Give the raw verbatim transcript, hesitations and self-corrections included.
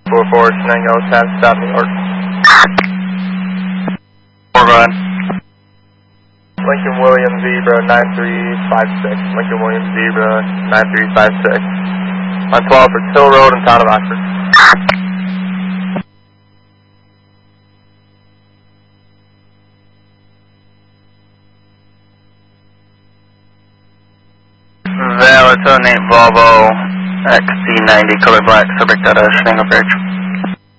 four four, Shenango, South, South New York. Four, go ahead. Lincoln William Zebra nine three five six. Lincoln William Zebra nine three five six. On twelve for Till Road in town of Oxford. Valid seven eight Volvo X C ninety color black, subject at a Shenango Bridge.